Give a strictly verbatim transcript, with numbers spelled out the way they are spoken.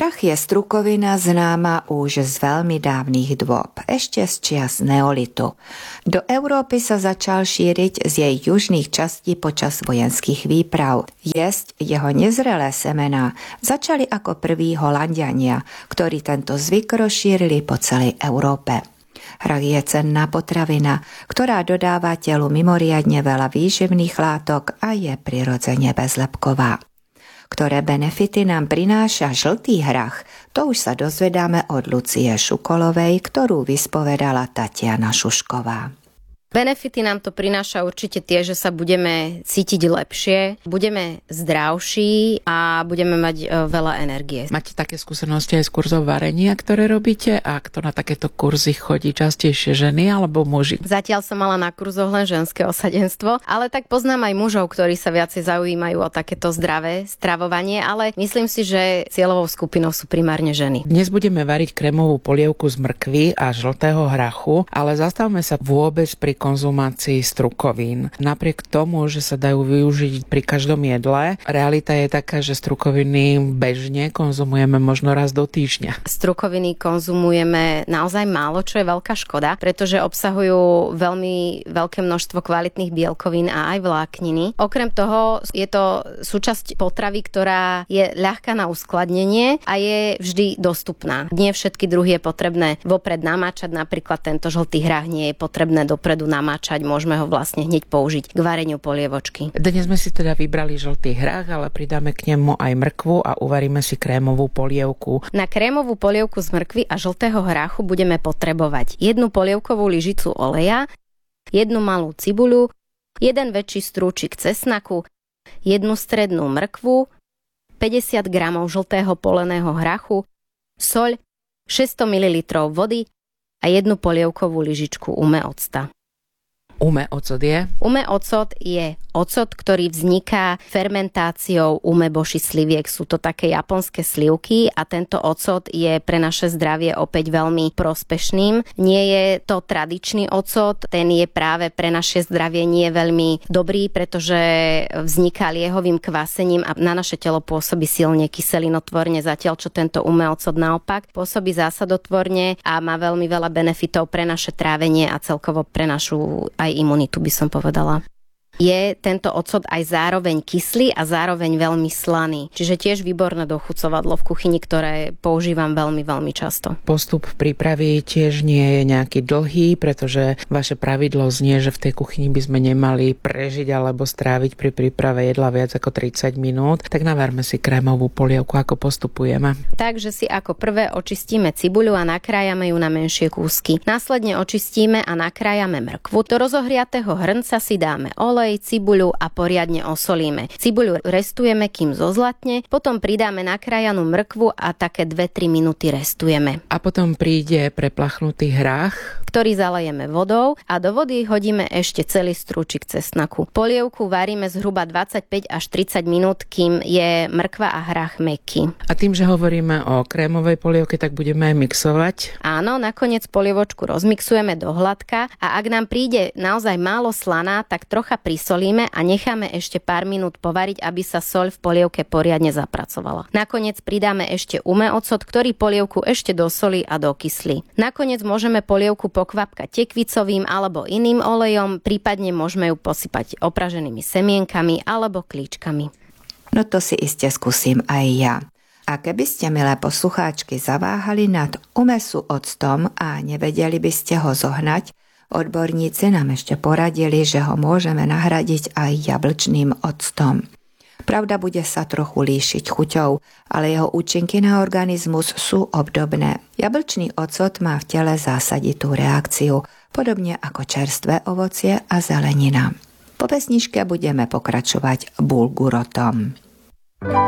Hrach je strukovina známa už z veľmi dávnych dôb, ešte z čias neolitu. Do Európy sa začal šíriť z jej južných častí počas vojenských výprav. Jesť jeho nezrelé semená začali ako prví Holanďania, ktorí tento zvyk rozšírili po celej Európe. Hrach je cenná potravina, ktorá dodáva telu mimoriadne veľa výživných látok a je prirodzene bezlepková. Ktoré benefity nám prináša žltý hrach, to už sa dozvedáme od Lucie Šukolovej, ktorú vyspovedala Tatiana Šušková. Benefity nám to prináša určite tie, že sa budeme cítiť lepšie, budeme zdravší a budeme mať veľa energie. Máte také skúsenosti aj z kurzov varenia, ktoré robíte? A kto na takéto kurzy chodí, častejšie ženy alebo muži? Zatiaľ som mala na kurzoch len ženské osadenstvo, ale tak poznám aj mužov, ktorí sa viacej zaujímajú o takéto zdravé stravovanie, ale myslím si, že cieľovou skupinou sú primárne ženy. Dnes budeme variť krémovú polievku z mrkvy a žltého hrachu, ale zastavme sa vôbec pri konzumácii strukovín. Napriek tomu, že sa dajú využiť pri každom jedle, realita je taká, že strukoviny bežne konzumujeme možno raz do týždňa. Strukoviny konzumujeme naozaj málo, čo je veľká škoda, pretože obsahujú veľmi veľké množstvo kvalitných bielkovín a aj vlákniny. Okrem toho je to súčasť potravy, ktorá je ľahká na uskladnenie a je vždy dostupná. Nie všetky druhy je potrebné vopred namáčať, napríklad tento žltý hrách nie je potrebné dopredu namáčať, môžeme ho vlastne hneď použiť k vareniu polievočky. Dnes sme si teda vybrali žltý hrách, ale pridáme k nemu aj mrkvu a uvaríme si krémovú polievku. Na krémovú polievku z mrkvy a žltého hráchu budeme potrebovať jednu polievkovú lyžicu oleja, jednu malú cibuľu, jeden väčší strúčik cesnaku, jednu strednú mrkvu, päťdesiat gramov žltého poleného hrachu, soľ, šesťsto mililitrov vody a jednu polievkovú lyžičku ume octa. Ume ocot je? Ume ocot je ocot, ktorý vzniká fermentáciou umeboshi sliviek. Sú to také japonské slivky a tento ocot je pre naše zdravie opäť veľmi prospešným. Nie je to tradičný ocot, ten je práve pre naše zdravie nie veľmi dobrý, pretože vzniká liehovým kvasením a na naše telo pôsobí silne kyselinotvorne, zatiaľ čo tento ume ocot naopak pôsobí zásadotvorne a má veľmi veľa benefitov pre naše trávenie a celkovo pre našu aj imunitu, by som povedala. Je tento ocot aj zároveň kyslý a zároveň veľmi slaný. Čiže tiež výborné dochucovadlo v kuchyni, ktoré používam veľmi, veľmi často. Postup prípravy tiež nie je nejaký dlhý, pretože vaše pravidlo znie, že v tej kuchyni by sme nemali prežiť alebo stráviť pri príprave jedla viac ako tridsať minút. Tak navarme si krémovú polievku, ako postupujeme. Takže si ako prvé očistíme cibuľu a nakrájame ju na menšie kúsky. Následne očistíme a nakrájame mrkvu. Do rozohriatého hrnca si dáme olej, cibuľu a poriadne osolíme. Cibuľu restujeme, kým zozlatne, potom pridáme nakrájanú mrkvu a také dve tri minúty restujeme. A potom príde preplachnutý hrách, ktorý zalejeme vodou a do vody hodíme ešte celý strúčik cesnaku. Polievku varíme zhruba dvadsaťpäť až tridsať minút, kým je mrkva a hrách mäkký. A tým, že hovoríme o krémovej polievke, tak budeme aj mixovať? Áno, nakoniec polievočku rozmixujeme do hladka a ak nám príde naozaj málo slaná, tak trocha prisolíme a necháme ešte pár minút povariť, aby sa soľ v polievke poriadne zapracovala. Nakoniec pridáme ešte ume ocot, ktorý polievku ešte dosolí a dokyslí. Nakoniec môžeme polievku pokvapkať tekvicovým alebo iným olejom, prípadne môžeme ju posypať opraženými semienkami alebo klíčkami. No to si iste skúsim aj ja. A keby ste, milé poslucháčky, zaváhali nad umesu octom a nevedeli by ste ho zohnať, odborníci nám ešte poradili, že ho môžeme nahradiť aj jablčným octom. Pravda, bude sa trochu líšiť chuťou, ale jeho účinky na organizmus sú obdobné. Jablčný ocot má v tele zásaditú reakciu, podobne ako čerstvé ovocie a zelenina. Po pesničke budeme pokračovať bulgurotom.